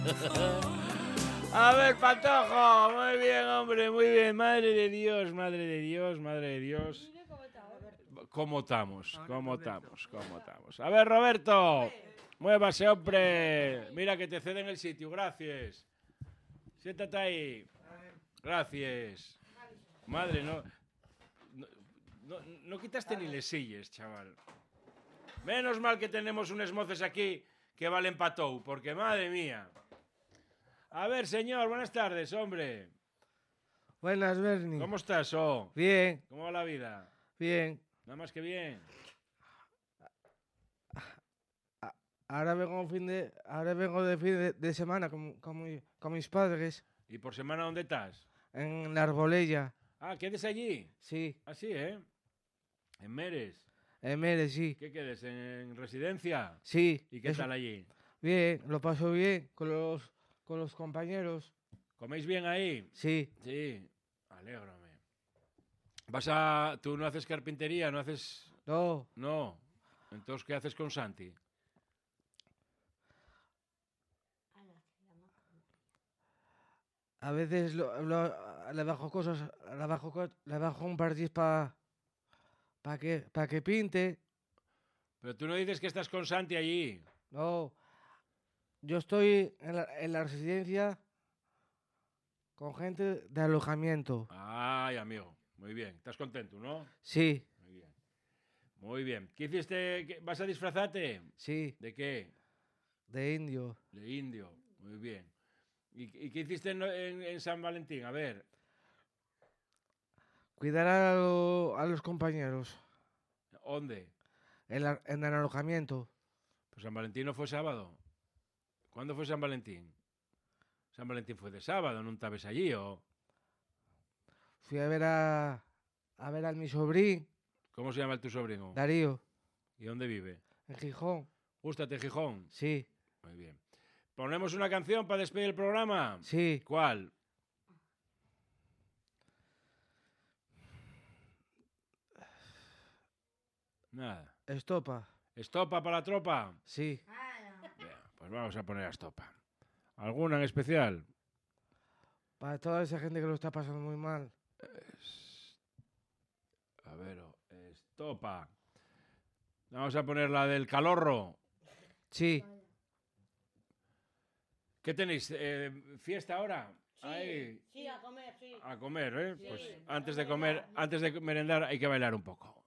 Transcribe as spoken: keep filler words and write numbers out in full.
A ver, Patojo, muy bien, hombre, muy bien. Madre de Dios, madre de Dios, madre de Dios. ¿Cómo estamos? ¿Cómo estamos? ¿Cómo estamos? A ver, Roberto, muévase, hombre. Mira que te ceden el sitio, gracias. Siéntate ahí. Gracias. Madre, no... No, no, no quitaste ni les silles, chaval. Menos mal que tenemos unos moces aquí que valen patou, porque madre mía. A ver, señor, buenas tardes, hombre. Buenas, Bernie. ¿Cómo estás, oh? Bien. ¿Cómo va la vida? Bien. Nada más que bien. Ahora vengo fin de, ahora vengo de fin de, de semana con, con, mi, con mis padres. ¿Y por semana dónde estás? En la Arbolella. Ah, ¿quedes allí? Sí. Ah, sí, ¿eh? En Meres. En Meres, sí. ¿Qué quedes? ¿En residencia? Sí. ¿Y qué eso, tal allí? Bien, lo paso bien con los, con los compañeros. ¿Coméis bien ahí? Sí. Sí. Alégrame. ¿Vas a... ¿Tú no haces carpintería? ¿No haces...? No. No. Entonces, ¿qué haces con Santi? A veces lo, lo, le bajo cosas, le bajo, le bajo un partiz para pa que, pa que pinte. Pero tú no dices que estás con Santi allí. No. Yo estoy en la, en la residencia con gente de alojamiento. Ay, amigo. Muy bien. ¿Estás contento, no? Sí. Muy bien. Muy bien. ¿Qué hiciste? ¿Vas a disfrazarte? Sí. ¿De qué? De indio. De indio. Muy bien. ¿Y, y qué hiciste en, en, en San Valentín? A ver. Cuidar a, lo, a los compañeros. ¿Dónde? En, la, en el alojamiento. Pues San Valentín no fue sábado. ¿Cuándo fue San Valentín? San Valentín fue de sábado, ¿no estabas allí o...? Fui a ver a, a ver a mi sobrín. ¿Cómo se llama tu sobrino? Darío. ¿Y dónde vive? En Gijón. ¿Gústate Gijón? Sí. Muy bien. ¿Ponemos una canción para despedir el programa? Sí. ¿Cuál? Nada. Estopa. ¿Estopa para la tropa? Sí. Bien, pues vamos a poner a Estopa. ¿Alguna en especial? Para toda esa gente que lo está pasando muy mal. Es... A ver, Estopa. Vamos a poner la del Calorro. Sí. ¿Qué tenéis? Eh, ¿Fiesta ahora? Sí, Ahí. sí, a comer, sí. A comer, ¿eh? Sí, Pues sí. antes de comer, antes de merendar hay que bailar un poco.